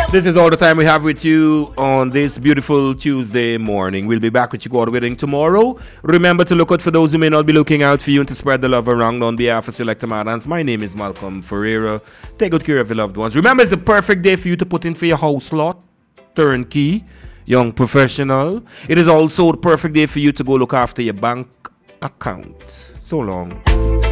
This is all the time we have with you on this beautiful Tuesday morning. We'll be back with you, God willing, tomorrow. Remember to look out for those who may not be looking out for you and to spread the love around on behalf of Selector Madans. My name is Malcolm Ferreira. Take good care of your loved ones. Remember, it's the perfect day for you to put in for your house lot, turnkey, young professional. It is also the perfect day for you to go look after your bank account. So long.